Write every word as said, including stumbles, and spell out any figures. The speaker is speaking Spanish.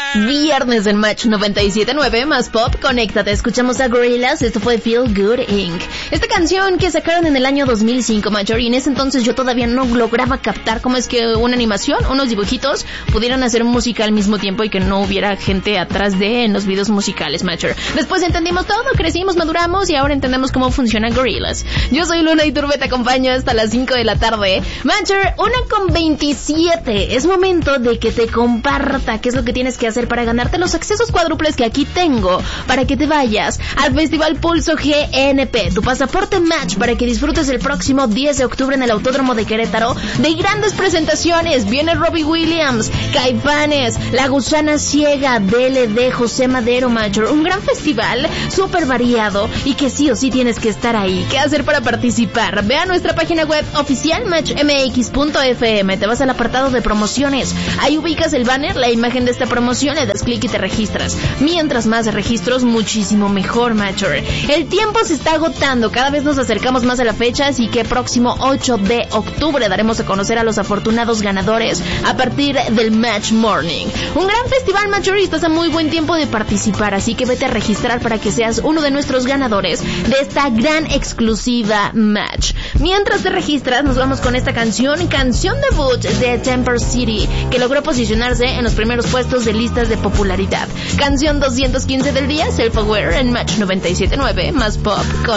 Viernes en Match noventa y siete punto nueve más pop, conéctate, escuchamos a Gorillaz, esto fue Feel Good incorporated. Esta canción que sacaron en el año dos mil cinco, Major, y en ese entonces yo todavía no lograba captar cómo es que una animación, unos dibujitos, pudieran hacer música al mismo tiempo y que no hubiera gente atrás de en los videos musicales, Major. Después entendimos todo, crecimos, maduramos y ahora entendemos cómo funciona Gorillaz. Yo soy Luna Iturbe, te acompaño hasta las cinco de la tarde. Major, una con veintisiete, es momento de que te comparta qué es lo que tienes que hacer para ganarte los accesos cuádruples que aquí tengo, para que te vayas al Festival Pulso G N P, tu pasaporte Match para que disfrutes el próximo diez de octubre en el Autódromo de Querétaro de grandes presentaciones. Viene Robbie Williams, Caifanes, La Gusana Ciega, D L D, José Madero, Major, un gran festival súper variado y que sí o sí tienes que estar ahí. ¿Qué hacer para participar? Ve a nuestra página web oficial match m x punto f m, te vas al apartado de promociones, ahí ubicas el banner, la imagen de esta promoción, le das clic y te registras. Mientras más registros, muchísimo mejor, Major. El tiempo se está agotando, cada vez nos acercamos más a la fecha, así que próximo ocho de octubre daremos a conocer a los afortunados ganadores a partir del Match Morning. Un gran festival, Major, y estás a muy buen tiempo de participar, así que vete a registrar para que seas uno de nuestros ganadores de esta gran exclusiva Match. Mientras te registras, nos vamos con esta canción, canción debut de Temper City, que logró posicionarse en los primeros puestos de listas de popularidad. Canción doscientos quince del día, Self Aware en Match noventa y siete punto nueve más pop con